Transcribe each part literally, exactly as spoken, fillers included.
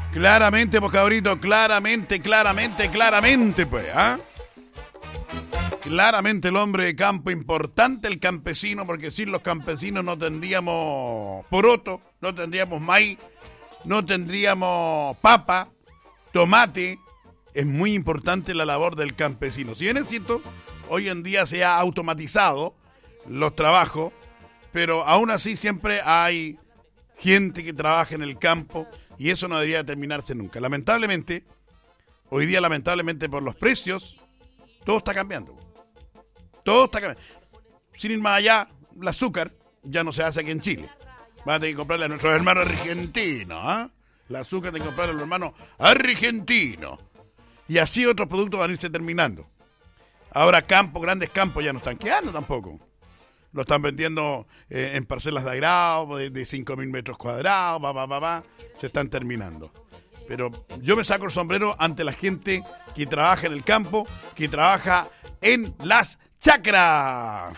Claramente, pues cabrito, claramente, claramente, claramente, pues, ¿ah? Claramente el hombre de campo, importante el campesino, porque sin los campesinos no tendríamos poroto, no tendríamos maíz, no tendríamos papa, tomate. Es muy importante la labor del campesino. Si bien es cierto, hoy en día se ha automatizado los trabajos, pero aún así siempre hay gente que trabaja en el campo y eso no debería terminarse nunca. Lamentablemente, hoy día lamentablemente por los precios, todo está cambiando. Todo está cambiando. Sin ir más allá, el azúcar ya no se hace aquí en Chile. Van a tener que comprarle a nuestros hermanos argentinos, ¿ah? ¿eh? El azúcar tiene que comprarle a los hermanos argentinos. Y así otros productos van a irse terminando. Ahora campos, grandes campos ya no están quedando tampoco. Lo están vendiendo eh, en parcelas de agrado, de, de cinco mil metros cuadrados, va, va, va, va, se están terminando. Pero yo me saco el sombrero ante la gente que trabaja en el campo, que trabaja en las chacras.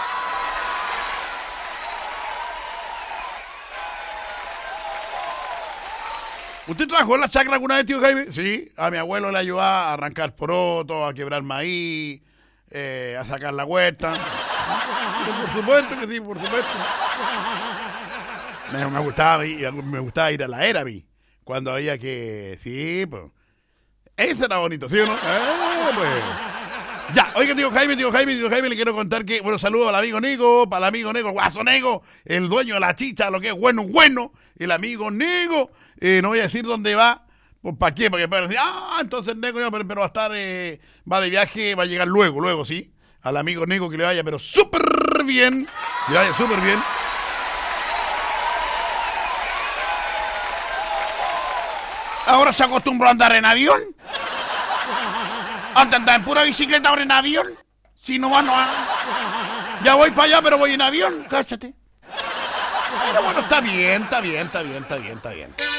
¿Usted trabajó en las chacras alguna vez, tío Jaime? Sí, a mi abuelo le ayudaba a arrancar porotos, a quebrar maíz, eh, a sacar la huerta. Por supuesto que sí, por supuesto. Me, me, gustaba, me gustaba ir a la Erabi, cuando había que... Sí, pues... Ese era bonito, ¿sí o no? Eh, pues... Ya, oiga, tío Jaime, tío Jaime, tío Jaime, le quiero contar que... Bueno, saludo al amigo Nigo, para el amigo Nego, el guaso Nego, el dueño de la chicha, lo que es bueno, bueno, el amigo Nigo. Eh, no voy a decir dónde va, pues ¿para qué? Porque para decir, ah, entonces Nego, no, pero, pero va a estar, eh, va de viaje, va a llegar luego, luego, ¿sí? Al amigo Nego que le vaya, pero súper bien, que le vaya súper bien. Ahora se acostumbró a andar en avión. Antes andaba en pura bicicleta, ahora en avión. Si no va, no va. Ya voy para allá, pero voy en avión, cállate. Pero bueno, está bien, está bien, está bien, está bien, está bien.